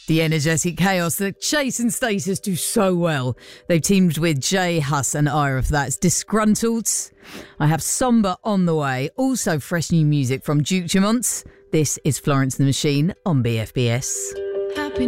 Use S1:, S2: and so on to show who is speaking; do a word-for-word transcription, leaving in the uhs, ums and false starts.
S1: The energetic chaos that Chase and Status do so well. They've teamed with Jay Huss and Ira for that's Disgruntled. I have Somber on the way. Also fresh new music from Duke Dumont. This is Florence and the Machine on B F B S.
S2: Happy